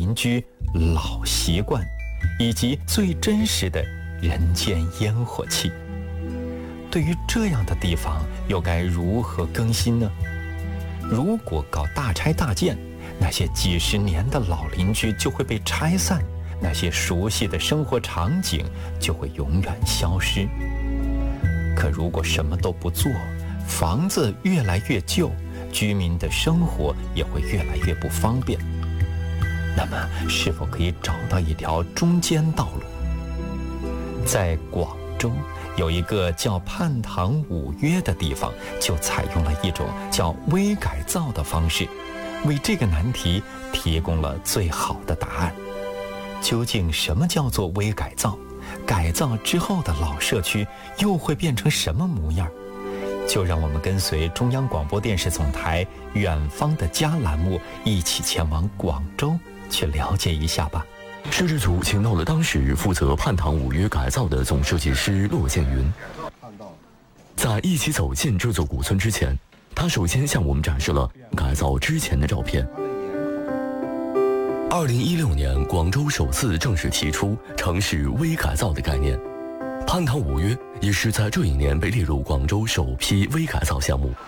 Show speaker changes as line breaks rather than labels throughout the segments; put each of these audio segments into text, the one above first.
邻居、老习惯，以及最真实的人间烟火气。对于这样的地方，又该如何更新呢？如果搞大拆大建，那些几十年的老邻居就会被拆散，那些熟悉的生活场景就会永远消失。可如果什么都不做，房子越来越旧，居民的生活也会越来越不方便。那么，是否可以找到一条中间道路？在广州有一个叫泮塘五约的地方，就采用了一种叫微改造的方式，为这个难题提供了最好的答案。究竟什么叫做微改造？改造之后的老社区又会变成什么模样？就让我们跟随中央广播电视总台远方的家栏目一起前往广州去了解一下吧。
摄制组请到了当时负责泮塘五约改造的总设计师骆建云。在一起走进这座古村之前，他首先向我们展示了改造之前的照片。2016年，广州首次正式提出城市微改造的概念，泮塘五约也是在这一年被列入广州首批微改造项目。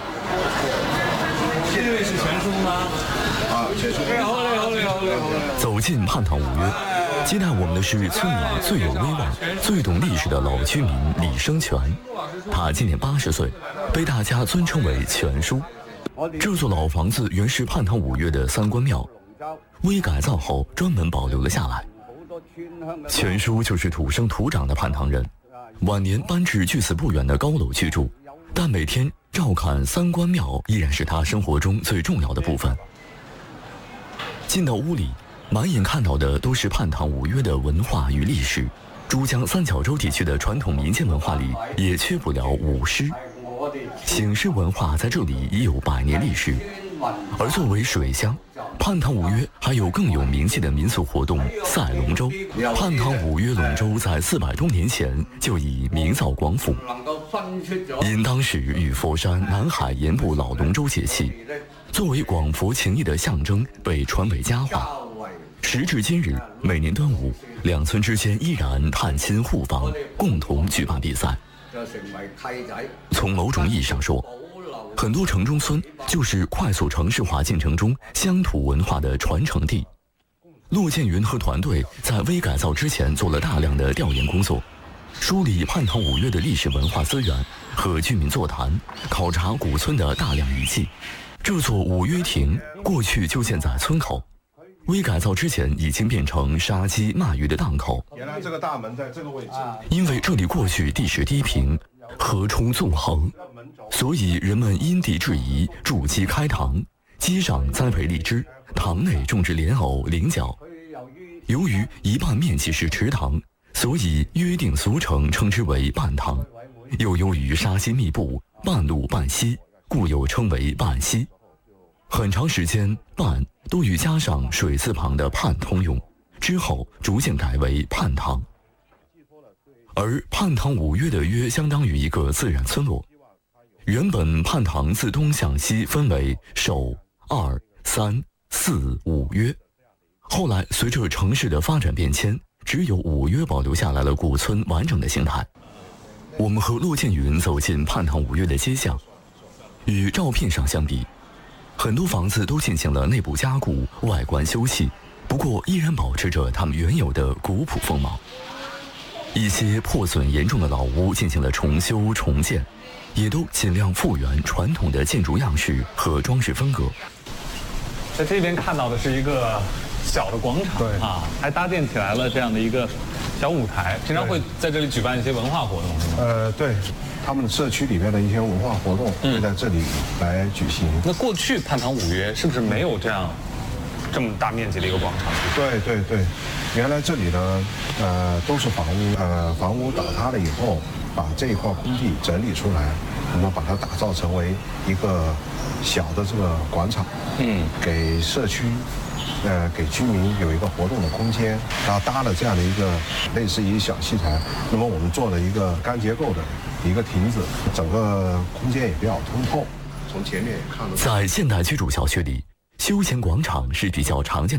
这位是全叔吗？全叔。
走进泮塘五约，接待我们的是村里最有威望、最懂历史的老居民李生全。他今年80岁，被大家尊称为全叔。这座老房子原是泮塘五约的三官庙，微改造后专门保留了下来。全叔就是土生土长的泮塘人，晚年搬至距此不远的高楼居住，但每天照看三官庙依然是他生活中最重要的部分。进到屋里，满眼看到的都是泮塘五约的文化与历史。珠江三角洲地区的传统民间文化里也缺不了舞狮，醒狮文化在这里已有100年历史。而作为水乡，泮塘五约还有更有名气的民俗活动赛龙舟。泮塘五约龙舟在400多年前就已名噪广府，因当时与佛山、南海沿部老龙舟节气，作为广佛情谊的象征，被传为佳话。时至今日，每年端午，两村之间依然探亲互访，共同举办比赛。从某种意义上说，很多城中村就是快速城市化进程中乡土文化的传承地。骆建云和团队在微改造之前做了大量的调研工作，梳理泮塘五约的历史文化资源，和居民座谈，考察古村的大量遗迹。这座五约亭过去就建在村口，微改造之前已经变成杀鸡卖鱼的档口。
原来这个大门在这个位置，
因为这里过去地势低平，河出纵横，所以人们因地制宜筑基开塘，基上栽培荔枝，塘内种植莲藕、菱角。由于一半面积是池塘，所以约定俗成称之为半塘。又由于沙溪密布，半路半溪，故又称为半溪。很长时间，半都与加上水字旁的泮通用，之后逐渐改为泮塘。而泮塘五约的约相当于一个自然村落。原本泮塘自东向西分为首、二、三、四、五约，后来随着城市的发展变迁，只有五约保留下来了古村完整的形态。我们和骆建云走进泮塘五约的街巷，与照片上相比，很多房子都进行了内部加固，外观修葺，不过依然保持着它们原有的古朴风貌。一些破损严重的老屋进行了重修重建，也都尽量复原传统的建筑样式和装饰风格。
在这边看到的是一个小的广场，
对
啊，还搭建起来了这样的一个小舞台，经常会在这里举办一些文化活动，是吗？
对，他们社区里面的一些文化活动会在这里来举行。
那过去泮塘五约是不是没有这么大面积的一个广场？
对，原来这里呢，都是房屋，房屋倒塌了以后，把这一块空地整理出来，我们把它打造成为一个小的这个广场，给社区，给居民有一个活动的空间，然后搭了这样的一个类似于小戏台，那么我们做了一个钢结构的一个亭子，整个空间也比较通透，从前面也看得到。
在现代居住小区里，休闲广场是比较常见的。